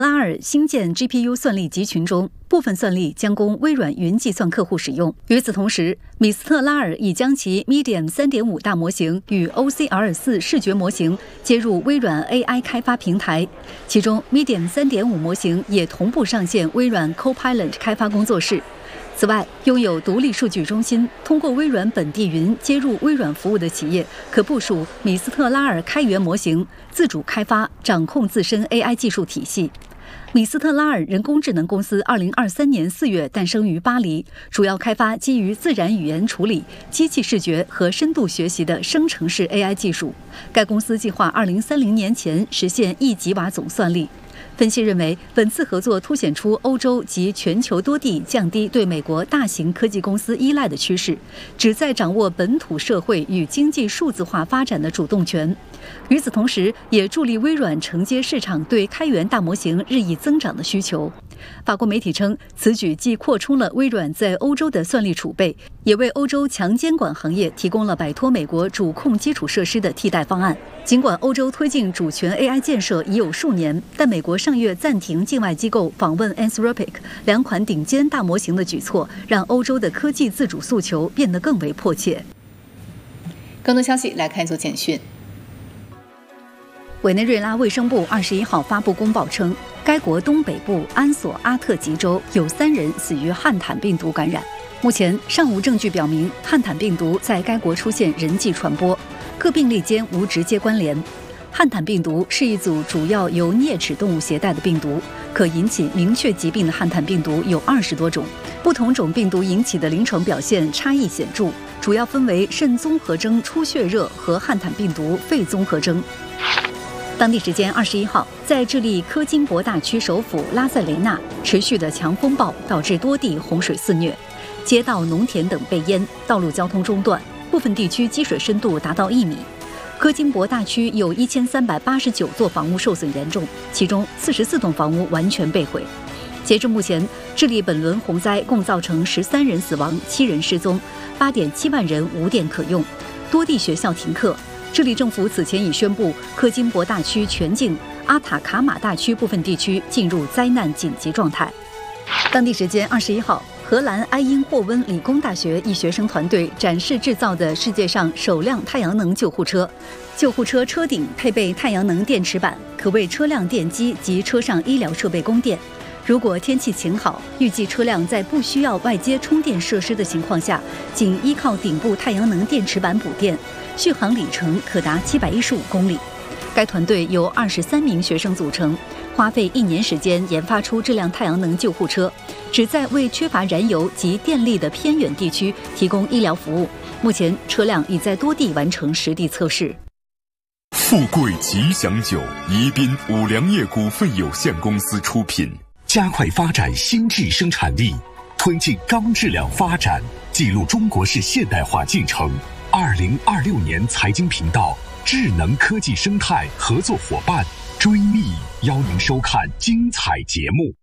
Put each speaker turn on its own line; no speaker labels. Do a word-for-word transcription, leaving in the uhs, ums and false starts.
拉尔新建 G P U 算力集群中，部分算力将供微软云计算客户使用。与此同时，米斯特拉尔已将其 Medium 三点五 大模型与 O C R 四 视觉模型接入微软 A I 开发平台，其中 Medium 三点五 模型也同步上线微软 Copilot 开发工作室。此外，拥有独立数据中心、通过微软本地云接入微软服务的企业，可部署米斯特拉尔开源模型，自主开发、掌控自身 A I 技术体系。米斯特拉尔人工智能公司二零二三年四月诞生于巴黎，主要开发基于自然语言处理、机器视觉和深度学习的生成式 A I 技术。该公司计划二零三零年前实现一吉瓦总算力。分析认为，本次合作凸显出欧洲及全球多地降低对美国大型科技公司依赖的趋势，旨在掌握本土社会与经济数字化发展的主动权。与此同时，也助力微软承接市场对开源大模型日益增长的需求。法国媒体称，此举既扩充了微软在欧洲的算力储备，也为欧洲强监管行业提供了摆脱美国主控基础设施的替代方案。尽管欧洲推进主权 A I 建设已有数年，但美国上月暂停境外机构访问 Anthropic 两款顶尖大模型的举措，让欧洲的科技自主诉求变得更为迫切。
更多消息来看一组简讯。
委内瑞拉卫生部二十一号发布公报称，该国东北部安索阿特吉州有三人死于汉坦病毒感染。目前尚无证据表明汉坦病毒在该国出现人际传播，各病例间无直接关联。汉坦病毒是一组主要由啮齿动物携带的病毒，可引起明确疾病的汉坦病毒有二十多种，不同种病毒引起的临床表现差异显著，主要分为肾综合征出血热和汉坦病毒肺综合征。当地时间二十一号，在智利科金博大区首府拉塞雷纳，持续的强风暴导致多地洪水肆虐，街道、农田等被淹，道路交通中断，部分地区积水深度达到一米。科金博大区有一千三百八十九座房屋受损严重，其中四十四栋房屋完全被毁。截至目前，智利本轮洪灾共造成十三人死亡、七人失踪，八点七万人无电可用，多地学校停课。智利政府此前已宣布，科金博大区全境、阿塔卡马大区部分地区进入灾难紧急状态。当地时间二十一号，荷兰埃因霍温理工大学一学生团队展示制造的世界上首辆太阳能救护车。救护车车顶配备太阳能电池板，可为车辆电机及车上医疗设备供电。如果天气晴好，预计车辆在不需要外接充电设施的情况下，仅依靠顶部太阳能电池板补电，续航里程可达七百一十五公里。该团队由二十三名学生组成，花费一年时间研发出这辆太阳能救护车，旨在为缺乏燃油及电力的偏远地区提供医疗服务。目前，车辆已在多地完成实地测试。
富贵吉祥酒，宜宾五粮液股份有限公司出品。
加快发展新质生产力，推进高质量发展，记录中国式现代化进程。二零二六年财经频道智能科技生态合作伙伴追觅，邀您收看精彩节目。